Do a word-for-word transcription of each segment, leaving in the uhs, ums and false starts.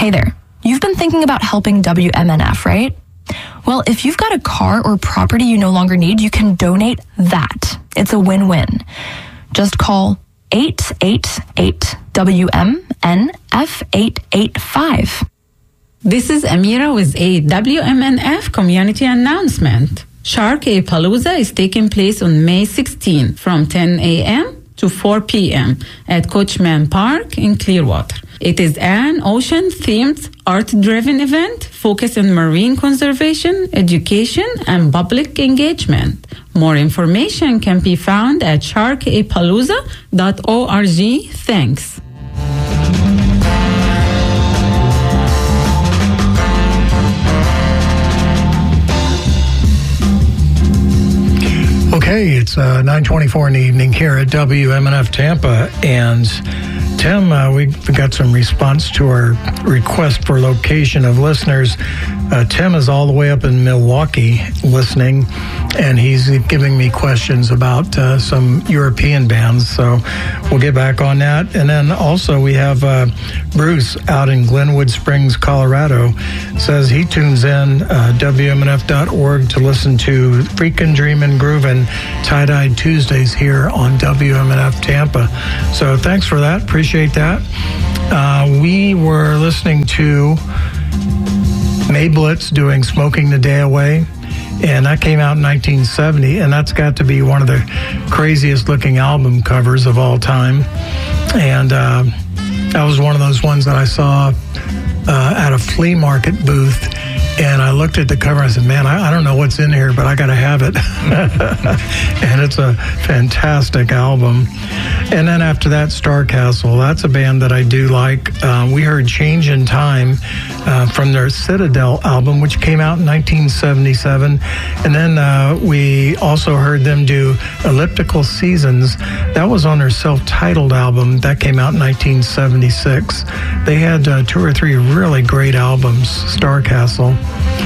Hey there. You've been thinking about helping W M N F, right? Well, if you've got a car or property you no longer need, you can donate that. It's a win-win. Just call eight eight eight W M N F eight eight five. This is Amira with a W M N F community announcement. Shark-A-Palooza is taking place on May sixteenth from ten a.m. to four p.m. at Coachman Park in Clearwater. It is an ocean-themed, art-driven event focused on marine conservation, education, and public engagement. More information can be found at shark a palooza dot org. Thanks. Okay, it's uh, nine twenty-four in the evening here at W M N F Tampa, and Tim, uh, we got some response to our request for location of listeners. Uh, Tim is all the way up in Milwaukee listening, and he's giving me questions about uh, some European bands, so we'll get back on that. And then also we have uh, Bruce out in Glenwood Springs, Colorado, says he tunes in uh, W M N F dot org to listen to Freakin' Dreamin' Groovin' Tie-Dyed Tuesdays here on W M N F Tampa. So thanks for that. Appreciate that. Uh, we were listening to May Blitz doing Smoking the Day Away, and that came out in nineteen seventy, and that's got to be one of the craziest looking album covers of all time. And uh, that was one of those ones that I saw uh, at a flea market booth, and I looked at the cover and I said, man, I, I don't know what's in here, but I got to have it. And it's a fantastic album. And then after that, Starcastle. That's a band that I do like. Uh, we heard Change in Time uh, from their Citadel album, which came out in nineteen seventy-seven. And then uh, we also heard them do Elliptical Seasons. That was on their self-titled album. That came out in nineteen seventy-six. They had uh, two or three really great albums, Starcastle.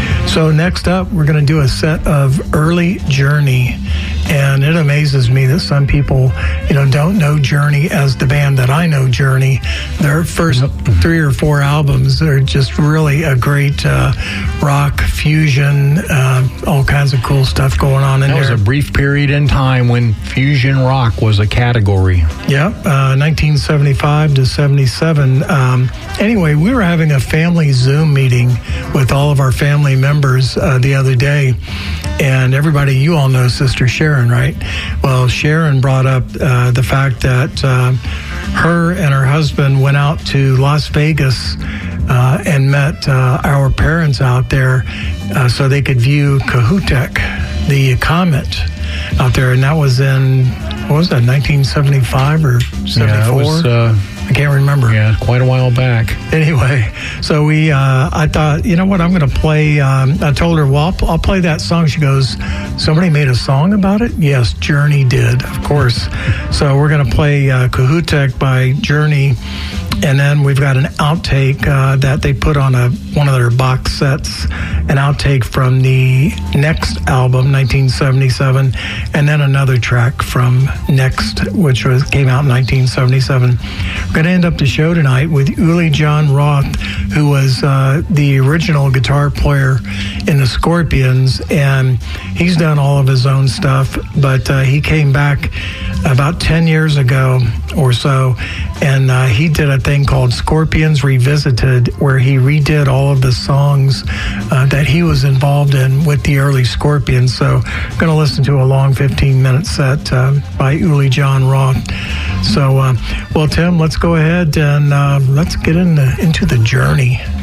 So next up, we're going to do a set of Early Journey. And it amazes me that some people, you know, don't know Journey as the band that I know Journey. Their first three or four albums are just really a great uh, rock fusion, uh, all kinds of cool stuff going on in there. That was a brief period in time when fusion rock was a category. Yeah, uh, nineteen seventy-five to seventy-seven. Um, anyway, we were having a family Zoom meeting with all of our family members uh, the other day. And everybody, you all know Sister Sharon, right? Well, Sharon brought up uh, the fact that uh, her and her husband went out to Las Vegas uh, and met uh, our parents out there uh, so they could view Kohoutek, the comet out there. And that was in, what was that, nineteen seventy-five or seventy-four? Yeah, it was, uh, I can't remember. Yeah, quite a while back. Anyway, so we, uh, I thought, you know what, I'm going to play, um, I told her, well, I'll, I'll play that song. She goes, somebody made a song about it? Yes, Journey did, of course. So we're going to play uh, Kohoutek by Journey. And then we've got an outtake uh, that they put on a one of their box sets, an outtake from the Next album, nineteen seventy-seven, and then another track from Next, which was came out in nineteen seventy-seven. We're going to end up the show tonight with Uli Jon Roth, who was uh, the original guitar player in the Scorpions, and he's done all of his own stuff, but uh, he came back about ten years ago or so, and uh, he did a thing called Scorpions Revisited, where he redid all of the songs uh, that he was involved in with the early Scorpions. So I'm going to listen to a long fifteen minute set uh, by Uli Jon Roth. So, uh, well, Tim, let's go ahead and uh, let's get in the, into the journey.